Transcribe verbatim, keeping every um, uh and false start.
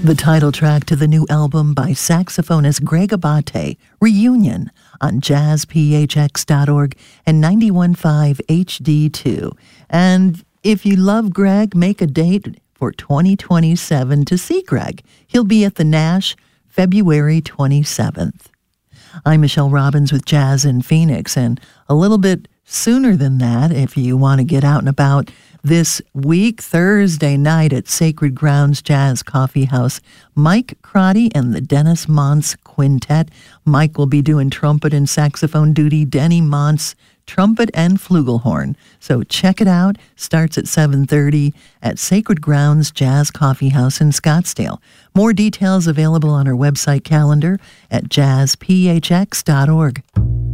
The title track to the new album by saxophonist Greg Abate, Reunion, on jazz p h x dot org and ninety-one point five H D two. And if you love Greg, make a date for twenty twenty-seven to see Greg. He'll be at the Nash February twenty-seventh. I'm Michelle Robbins with Jazz in Phoenix, and a little bit sooner than that, if you want to get out and about this week, Thursday night at Sacred Grounds Jazz Coffee House, Mike Crotty and the Dennis Montz Quintet. Mike will be doing trumpet and saxophone duty, Denny Montz trumpet and flugelhorn. So check it out. Starts at seven thirty at Sacred Grounds Jazz Coffee House in Scottsdale. More details available on our website calendar at jazz p h x dot org.